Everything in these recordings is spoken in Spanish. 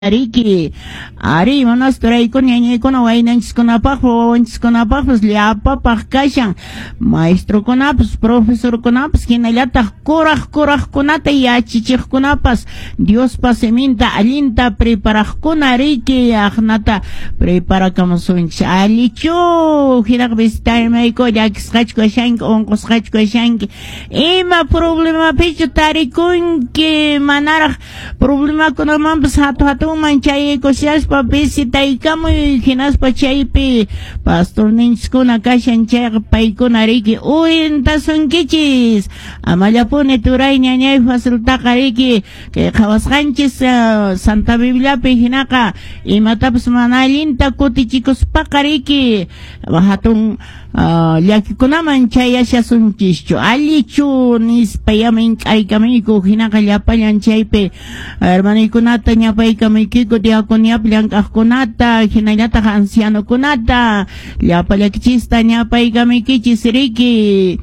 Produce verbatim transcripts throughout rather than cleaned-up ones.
Riki, Ari, monasterio, ñañaykunawan waynanchikkunapaq, wawanchikkunapaqpas llapapaq kashan, maestrokunapas, profesorkunapas, hinallataq kuraq kuraqkunata yachachiqkunapas, Diospa seminta allinta preparaqkuna Riki, aqnata preparakamusunchik. Allichu, hinaq visitaymayku, llakisqachku kashanki, unqusqachku kashanki, ima problemapichu tarikunki, manaraq problemakunamanpas hatu hatu manchay kushashpa visitaykamuy hinaspa chaypi pastor ninchikuna kashan chay paykuna Riki urintasunkichis amallapuni turay ñañay faciltaqa Riki que qhawasqanchis uh, Santa Bibliapi hinaqa imatapas mana allinta kutichikuspaqa Riki hatun uh, llakikunaman chayashasunchishchu allichu nispayamin k'aykamiyku hinaqa llapallan chaypi hermaniykunata ñapaykamiykiku diaconía llank'aqkunata hinallataq ancianokunata llapallakichista ñapaykamiykichis Riki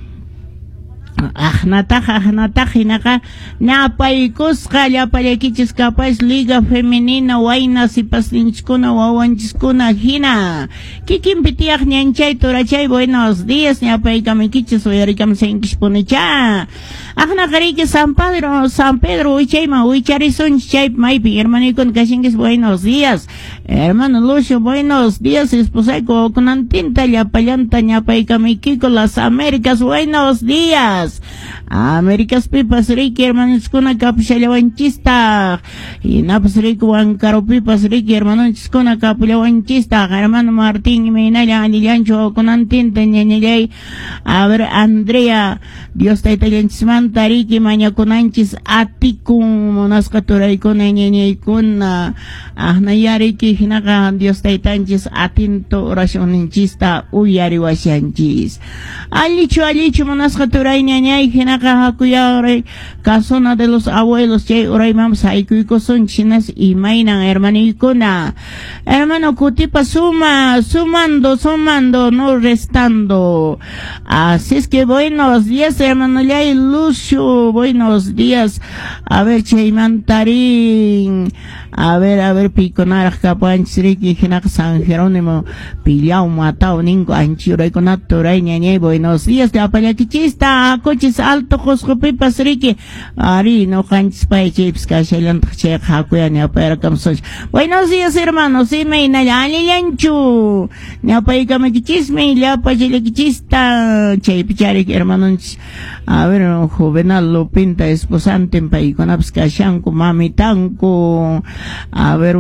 Ajnataja, ajnataja, hinaqa ñapaykusqa llapallakichis kapash Liga Femenina wayna sipasninchikuna wawanchiskuna hina kikinpi tiyaq ñanchay turachay buenos días ñapaykamiykichis uyarikamusinkichpunicha ajnaqa Riki San Pedro San Pedro uychayman uycharisunchik chay maypi hermanikuna kashinkis buenos días hermano Lucio buenos días esposayku kunantinta llapallanta ñapaykamiykiku las Américas buenos días Américas pipas Riki hermanachkuna kapullawanchista y napas Riki Huancaro pipas Riki hermanachkuna kapullawanchista hermano Martín Minaya Anillancho kunantinta ñañallay a ver Andrea Dios taytallanchismanta Riki mañakunanchis atikun monasqa turaykuna ñañaykuna ahnaya Riki hinaqa Dios taytanchis atinto oracioninchista uyariwashanchis allichu allichu monasqa turay ñañay hinaqa hakuyaray casona de los abuelos chay uraymanpas haykuykusun chinas imaynan hermaniykuna hermano kutipa suma sumando sumando no restando así es que buenos días hermano Lay Lucio buenos días a ver chaymantarin a ver a ver piconaraq kapanchis Riki hinaqa San Jerónimo pillaw mataw ninku anchuraykunata turay ñañay buenos días llapallakichista coches alto qusqupipas Riki ari no qanchis pay chaypis kashallantaq chay hakuya ñapayarkamsunchik buenos días hermanos imaynalla alliyanchu ñapaykamikichismi llapallakichista chaypi charik hermanonchis a ver Juvenal Lupinta esposanten paykunapas kashanku mamitanku a ver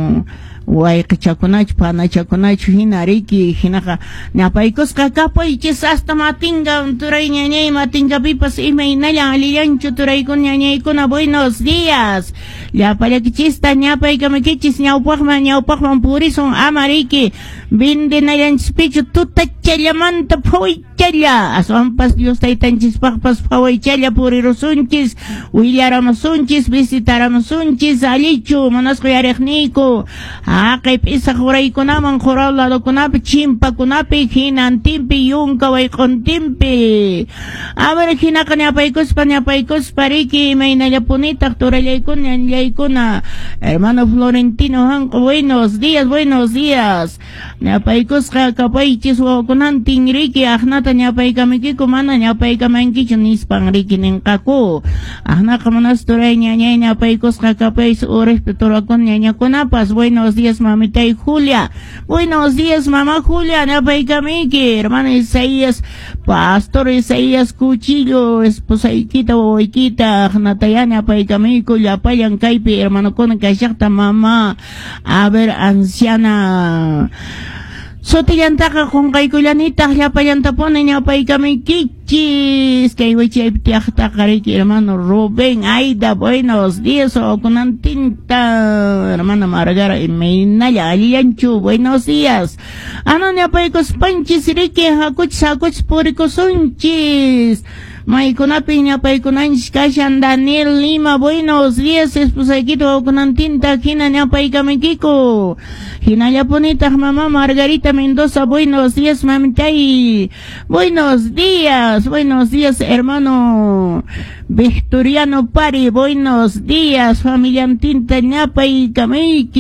wayqichakunachu panachakunachu hina Riki hinaqa ñapaykusqa kapaychis hasta matinga turay ñañay matingapipas imaynalla alliyanchu turaykuna ñañaykuna buenos días llapallakichista ñapaykamikichisñawpaqman ñawpaqman purisun ama Riki bindinallanchispichu tutachallamanta phawaychalla aswanpas Dios taytanchispaqpas phawaychalla purirusunchis willaramusunchis visitaramusunchis allichu manasqa yariqniyku Aqay pisa juraykunaman jurado ladokunapi chimpakunapi hinantimpi yunka wayquntimpi a ver hinaqa ñapaykuspa ñapaykuspa Riki maynallapunitaq turallaykuna ñallaykuna hermano Florentino Janco buenos días buenos días ñapaykusqa kapaychis wawakunantin Riki ajnata ñapaykamiykiku mana ñapaykamankichu nispan Riki ninqaku ajnaqa manas turay ñañay ñapaykusqa kapaychis urikpi turakuna ñañakunapas buenos días mamita y Julia buenos días mamá Julia ñapaykamiki hermano Isaías pastor Isaías Cuchillo esposaykita wawaykita ajnataya ñapaykamiku llapayan kaypi hermano kuna kashaqta mamá a ver anciana Sotillantaqa qunqaykullanitaq llapallantapuni ñapaykamiykichis kay waychaypitiyaqtaqa Riki hermano Rubén Aida buenos días okunantinta hermano Margara imaynalla alliyanchu buenos días ano ñapaykuspanchis Riki hakuchis hakuchis purikusunchis Maykunapi ñapaykunanchik kashan Daniel Lima, buenos días, esposaykita kunantinta hina ñapaykamikiku. Hinallapunitaq mamá Margarita Mendoza, buenos días mamitay. Buenos días, buenos días hermano Victoriano Pari, buenos días familia antinta ñapaykamiki.